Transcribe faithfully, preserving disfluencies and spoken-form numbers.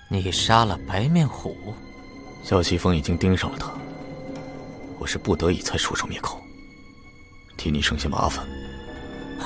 你杀了白面虎？ 萧奇峰已经盯上了他，我是不得已才出手灭口，替你省些麻烦。